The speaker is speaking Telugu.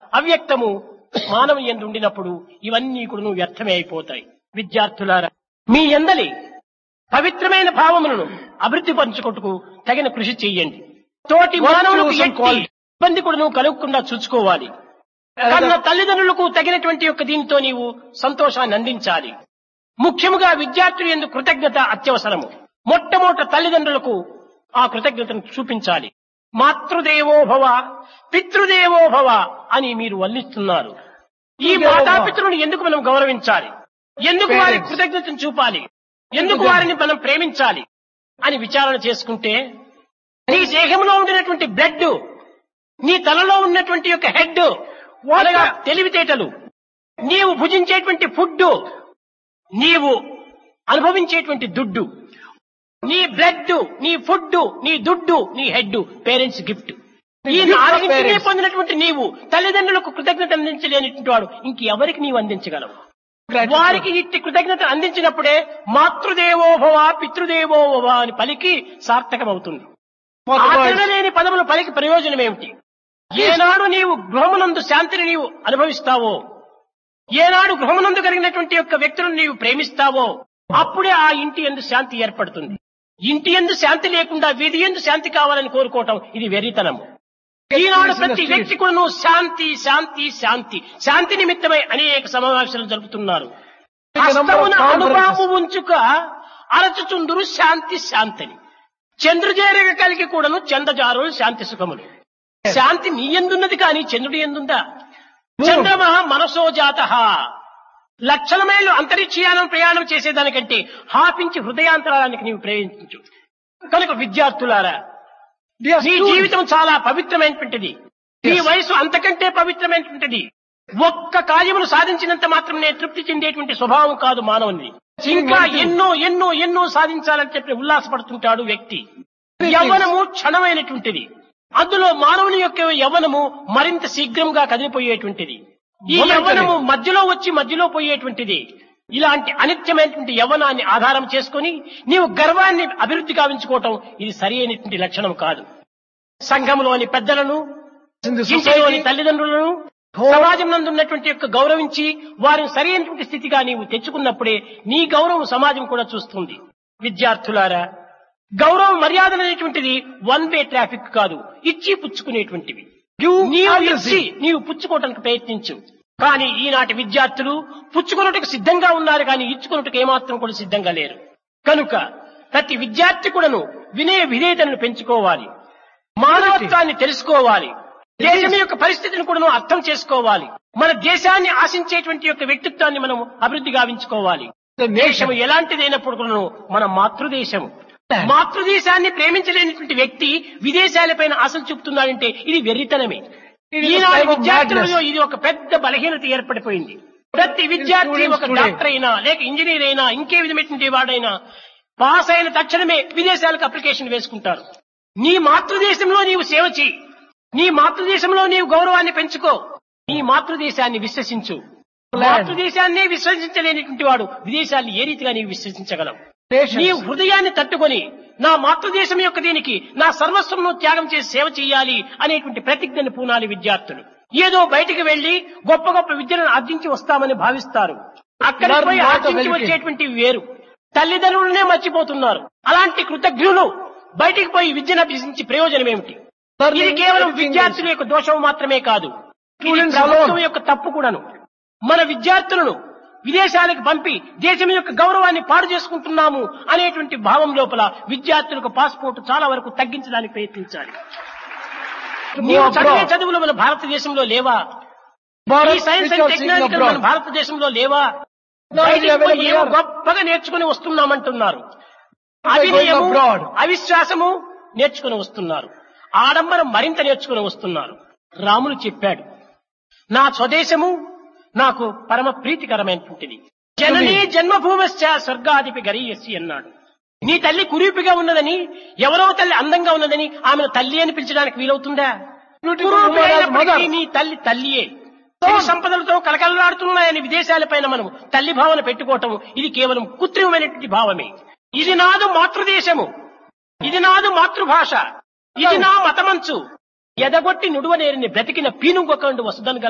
అవ్యక్తము మానవ యందు ఉండినప్పుడు ఇవన్నీ కూడా వ్యర్థమే అయిపోతాయి. విద్యార్థులారా, మీ యందలి పవిత్రమైన భావములను అభివృద్ధి పరచుకొట్టుకు తగిన కృషి చెయ్యండి. తోటి మానవులకు ఎట్టి ఇబ్బంది కూడా కలుగకుండా చూసుకోవాలి. కన్న తల్లిదండ్రులకు తగినటువంటి యొక్క దీనితో నీవు సంతోషాన్ని అందించాలి. ముఖ్యముగా విద్యార్థులు యందు కృతజ్ఞత అత్యవసరము. మొట్టమొదట తల్లిదండ్రులకు ఆ కృతజ్ఞతను చూపించాలి. మాతృదేవో భవ పితృదేవో భవ అని మీరు వర్ణిస్తున్నారు. ఈ మాతాపితృలను ఎందుకు మనం గౌరవించాలి? ఎందుకు వారికి కృతజ్ఞతను చూపాలి? ఎందుకు వారిని మనం ప్రేమించాలి అని విచారణ చేసుకుంటే, నీ దేహంలో ఉండినటువంటి బ్లడ్, నీ తలలో ఉన్నటువంటి యొక్క హెడ్, అనగా తెలివితేటలు, నీవు భుజించేటువంటి ఫుడ్, నీవు అనుభవించేటువంటి దుడ్డు, నీ బ్లడ్, నీ ఫుడ్, నీ దుడ్డు, నీ హెడ్ పేరెంట్స్ గిఫ్ట్. ఈ నాలుగింటినే పొందినటువంటి నీవు తల్లిదండ్రులకు కృతజ్ఞత అందించలేనిటువంటి వాడు ఇంకెవరికి నీవు అందించగలవు? వారికి ఇట్టి కృతజ్ఞత అందించినప్పుడే మాతృదేవోభవ పితృదేవోభవ అని పలికి సార్థకమవుతుంది. ఆచరణ లేని పదములు పలికి ప్రయోజనం ఏమిటి? ఏనాడు నీవు గృహమునందు శాంతిని నీవు అనుభవిస్తావో, ఏనాడు గృహమునందు కలిగినటువంటి యొక్క వ్యక్తులను నీవు ప్రేమిస్తావో, అప్పుడే ఆ ఇంటి యందు శాంతి ఏర్పడుతుంది. ఇంటి యందు శాంతి లేకుండా వీధి యందు శాంతి కావాలని కోరుకోవటం ఇది వెర్రితనము. ఈనాడు ప్రతి వ్యక్తి కూడా శాంతి శాంతి శాంతి శాంతి నిమిత్తమై అనేక సమావేశాలు జరుపుతున్నారు. హస్తమున అనుభవము ఉంచుక అరచుచుందురు శాంతి శాంతిని. చంద్రుజేరగ కలిగి కూడాను చంద్రజారు శాంతి సుఖములు. శాంతి నీ ఎందున్నది కానీ చంద్రుడి ఎందుందా? చంద్రమ మనసో జాత. లక్షల మైళ్ళు అంతరిక్షయానం ప్రయాణం చేసేదానికంటే హాపించి హృదయాంతరానికి నీవు ప్రవేశించు. కనుక విద్యార్థులారా, నీ జీవితం చాలా పవిత్రమైనటువంటిది. నీ వయసు అంతకంటే పవిత్రమైనటువంటిది. ఒక్క కార్యమును సాధించినంత మాత్రం నేను తృప్తి చెందేటువంటి స్వభావం కాదు మానవుని. ఇంకా ఎన్నో ఎన్నో ఎన్నో సాధించాలని చెప్పి ఉల్లాసపడుతుంటాడు వ్యక్తి. యవ్వనము క్షణమైనటువంటిది. అందులో మానవుని యొక్క యవ్వనము మరింత శీఘ్రంగా కదిలిపోయేటువంటిది. ఈ యవ్వనము మధ్యలో వచ్చి మధ్యలో పోయేటువంటిది. ఇలాంటి అనిత్యమైనటువంటి యవ్వనాన్ని ఆధారం చేసుకుని నీవు గర్వాన్ని అభివృద్ధి కావించుకోవటం ఇది సరి అయినటువంటి లక్షణం కాదు. సంఘంలోని పెద్దలను, ఇంటిలోని తల్లిదండ్రులను, సమాజం నందు ఉన్నటువంటి యొక్క గౌరవించి వారిని సరి అయినటువంటి స్థితిగా నీవు తెచ్చుకున్నప్పుడే నీ గౌరవం సమాజం కూడా చూస్తుంది. విద్యార్థులారా, గౌరవం మర్యాదలు అనేటువంటిది వన్ వే ట్రాఫిక్ కాదు, ఇచ్చి పుచ్చుకునేటువంటివి. నీవు పుచ్చుకోవటానికి ప్రయత్నించు. కానీ ఈనాటి విద్యార్థులు పుచ్చుకున్నట్టుకు సిద్ధంగా ఉన్నారు కానీ ఇచ్చుకున్నట్టుకు ఏమాత్రం కూడా సిద్ధంగా లేరు. కనుక ప్రతి విద్యార్థి కూడాను వినయ విధేయతను పెంచుకోవాలి, మానవత్వాన్ని తెలుసుకోవాలి, దేశం యొక్క పరిస్థితిని కూడాను అర్థం చేసుకోవాలి, మన దేశాన్ని ఆశించేటువంటి యొక్క వ్యక్తిత్వాన్ని మనం అభివృద్ధి గావించుకోవాలి. దేశం ఎలాంటిదైనప్పుడు కూడాను మన మాతృదేశం. మాతృదేశాన్ని ప్రేమించలేనటువంటి వ్యక్తి విదేశాలపైన ఆశలు చూపుతున్నాడంటే ఇది వెర్రితనమే. ఈనాడు విద్యార్థులలో ఇది ఒక పెద్ద బలహీనత ఏర్పడిపోయింది. ప్రతి విద్యార్థి ఒక డాక్టర్ అయినా లేక ఇంజనీర్ అయినా ఇంకే విధమైనటువంటి వాడైనా పాస్ అయిన తక్షణమే విదేశాలకు అప్లికేషన్ వేసుకుంటారు. నీ మాతృదేశంలో నీవు సేవ చేయి, నీ మాతృదేశంలో నీవు గౌరవాన్ని పెంచుకో, నీ మాతృదేశాన్ని విశ్వసించు. మాతృదేశాన్ని విశ్వసించలేనిటువంటి వాడు విదేశాన్ని ఏ రీతిగా నీవు విశ్వసించగలవు? నీవు హృదయాన్ని తట్టుకొని నా మాతృదేశం యొక్క దీనికి నా సర్వస్వంను త్యాగం చేసి సేవ చేయాలి అనేటువంటి ప్రతిజ్ఞను పూనాలి విద్యార్థులు. ఏదో బయటికి వెళ్లి గొప్ప గొప్ప విద్యలను ఆర్జించి వస్తామని భావిస్తారు. అక్కడికి పోయి ఆర్జించి వచ్చేటువంటివి వేరు. తల్లిదండ్రులనే మర్చిపోతున్నారు. అలాంటి కృతజ్ఞులు బయటికి పోయి విద్యను అభ్యసించి ప్రయోజనం ఏమిటి? ఇది కేవలం విద్యార్థుల యొక్క దోషం మాత్రమే కాదు, ఇది ప్రభుత్వం యొక్క తప్పు కూడాను. మన విద్యార్థులను విదేశాలకు పంపి దేశం యొక్క గౌరవాన్ని పాడు చేసుకుంటున్నాము అనేటువంటి భావం లోపల విద్యార్థులకు పాస్పోర్ట్ చాలా వరకు తగ్గించడానికి ప్రయత్నించాలి. నీవు చదివే చదువులు మన భారతదేశంలో లేవా? ఈ సైన్స్ అండ్ టెక్నాలజీ మన భారతదేశంలో లేవా? ఏమో గొప్పగా నేర్చుకుని వస్తున్నామంటున్నారు. అవినయము, అవిశ్వాసము నేర్చుకుని వస్తున్నారు. ఆడంబరం మరింత నేర్చుకుని వస్తున్నారు. రాములు చెప్పాడు, నా స్వదేశము నాకు పరమ ప్రీతికరమైనటువంటిది. జననీ జన్మభూమశ్చ స్వర్గాధిపి గరీయసి అన్నాడు. నీ తల్లి కురూపిగా ఉన్నదని, ఎవరో తల్లి అందంగా ఉన్నదని ఆమెను తల్లి అని పిలిచడానికి వీలవుతుందా? నీ తల్లి తల్లియే. సంపదలతో కలకలలాడుతున్నాయని విదేశాలపైన మనం తల్లి భావన పెట్టుకోవటం ఇది కేవలం కృత్రిమమైనటువంటి భావమే. ఇది నాదు మాతృదేశము, ఇది నాదు మాతృభాష, ఇది నా మతమంచు. ఎదగొట్టి నుడువనేరిని బ్రతికిన పీనుగొకండు వసుదన్